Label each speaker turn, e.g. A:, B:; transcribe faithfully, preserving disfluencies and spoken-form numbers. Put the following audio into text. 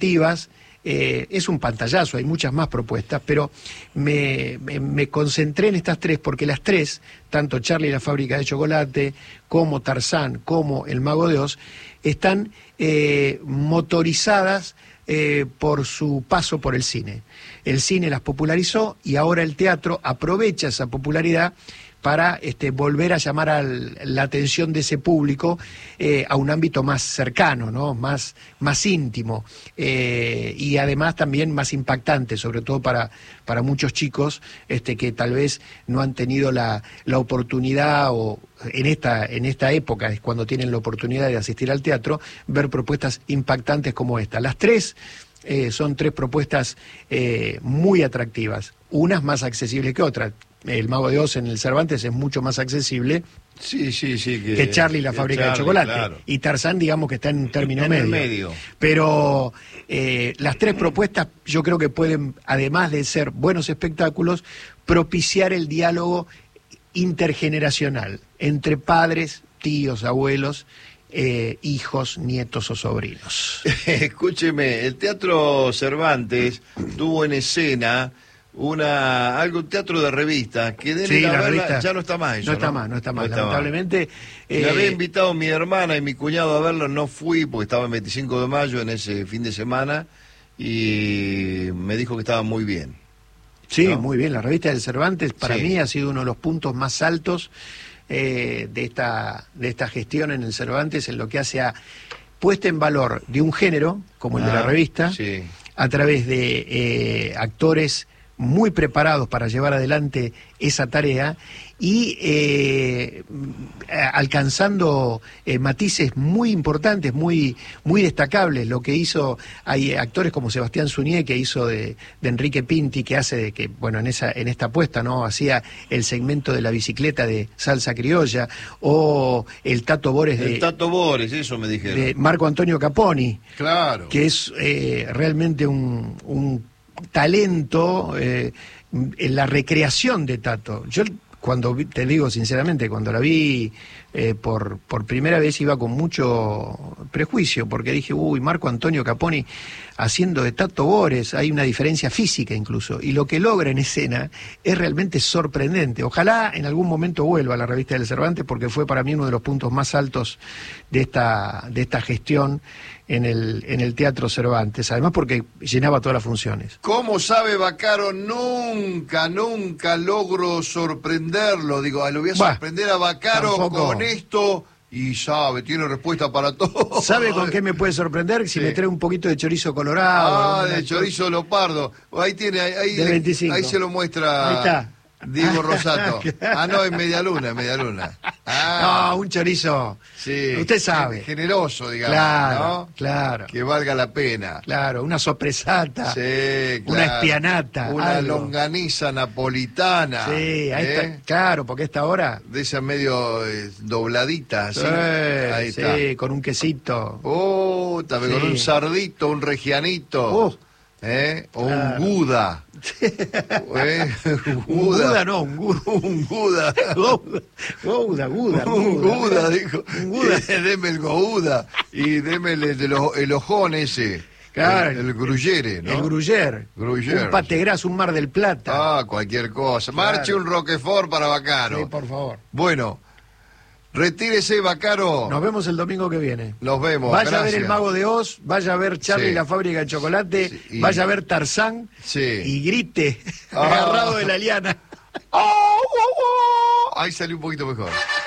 A: llamativas. Eh, es un pantallazo, hay muchas más propuestas, pero me, me, me concentré en estas tres porque las tres, tanto Charlie y la fábrica de chocolate, como Tarzán, como El Mago de Oz, están eh, motorizadas eh, por su paso por el cine. El cine las popularizó y ahora el teatro aprovecha esa popularidad para este, volver a llamar a la atención de ese público eh, a un ámbito más cercano, ¿no? más, más íntimo eh, y además también más impactante, sobre todo para, para muchos chicos este, que tal vez no han tenido la, la oportunidad o en esta, en esta época es cuando tienen la oportunidad de asistir al teatro, ver propuestas impactantes como esta. Las tres eh, son tres propuestas eh, muy atractivas, unas más accesibles que otras. El Mago de Oz en el Cervantes es mucho más accesible
B: sí, sí, sí, que,
A: que Charlie y la fábrica
B: Charlie,
A: de chocolate.
B: Claro.
A: Y Tarzán, digamos que está en término
B: en
A: medio.
B: El medio.
A: Pero eh, las tres propuestas yo creo que pueden, además de ser buenos espectáculos, propiciar el diálogo intergeneracional entre padres, tíos, abuelos, eh, hijos, nietos o sobrinos.
B: Escúcheme, el Teatro Cervantes tuvo en escena una algo un teatro de revista que de
A: sí,
B: la
A: verla,
B: revista ya no está más eso,
A: no está
B: ¿no?
A: más no está más
B: no está
A: lamentablemente
B: más.
A: Eh,
B: me había invitado mi hermana y mi cuñado a verlo, no fui porque estaba el veinticinco de mayo en ese fin de semana y me dijo que estaba muy bien.
A: Sí,
B: ¿no?
A: Muy bien, la revista del Cervantes para
B: sí.
A: mí ha sido uno de los puntos más altos eh, de esta de esta gestión en el Cervantes en lo que hace a puesta en valor de un género como el ah, de la revista
B: sí.
A: a través de eh, actores muy preparados para llevar adelante esa tarea y eh, alcanzando eh, matices muy importantes, muy muy destacables. Lo que hizo, hay actores como Sebastián Suñé, que hizo de, de Enrique Pinti, que hace de que, bueno, en esa en esta apuesta, ¿no? Hacía el segmento de la bicicleta de Salsa Criolla, o el Tato Bores de...
B: El Tato Bores, eso me dijeron.
A: De Marco Antonio Caponi.
B: Claro.
A: Que es eh, realmente un... un talento eh, en la recreación de Tato. Yo cuando vi, te digo sinceramente, cuando la vi eh, por, por primera vez iba con mucho prejuicio, porque dije, uy, Marco Antonio Caponi haciendo de Tato Bores, hay una diferencia física incluso, y lo que logra en escena es realmente sorprendente. Ojalá en algún momento vuelva a la revista del Cervantes, porque fue para mí uno de los puntos más altos de esta, de esta gestión en el, en el Teatro Cervantes, además porque llenaba todas las funciones.
B: ¿Cómo sabe Baccaro? Nunca, nunca logro sorprenderlo. Digo, lo voy a sorprender bah, a Baccaro tampoco. Con esto, y sabe, tiene respuesta para todo.
A: ¿Sabe con qué me puede sorprender? Si sí. me trae un poquito de chorizo colorado.
B: Ah, de chorizo leopardo. Ahí tiene, ahí, ahí,
A: veinticinco.
B: Ahí se lo muestra.
A: Ahí está.
B: Diego Rosato. Ah, no, es media luna, media luna.
A: Ah, no, un chorizo.
B: Sí.
A: Usted sabe.
B: Generoso, digamos.
A: Claro,
B: ¿no?
A: claro.
B: Que valga la pena.
A: Claro, una sopresata.
B: Sí, claro.
A: Una espianata.
B: Una
A: algo.
B: longaniza napolitana.
A: Sí, ahí
B: ¿eh?
A: está. Claro, porque a esta hora.
B: De esa medio eh, dobladita, así.
A: Sí,
B: ahí
A: sí,
B: está.
A: con un quesito.
B: Oh, también sí. Con un sardito, un regianito.
A: Oh.
B: ¿Eh? O
A: claro.
B: un guda. ¿Eh?
A: Un guda no, un guda.
B: Un guda.
A: Guda, guda.
B: Un guda, dijo.
A: Un guda.
B: Deme el gouda y deme el, el, el ojón ese.
A: Claro.
B: El, el gruyere, ¿no?
A: El gruyer.
B: Gruyer.
A: Un pategras, un Mar del Plata.
B: Ah, cualquier cosa.
A: Claro.
B: Marche un Roquefort para Baccaro.
A: Sí, por favor.
B: Bueno. Retírese, Baccaro.
A: Nos vemos el domingo que viene.
B: Nos vemos.
A: Vaya
B: gracias.
A: a ver El Mago de Oz, vaya a ver Charlie
B: sí.
A: y la fábrica de chocolate, sí, y... vaya a ver Tarzán
B: sí.
A: y grite,
B: ah.
A: agarrado de la liana.
B: Oh, oh, oh. Ahí salió un poquito mejor.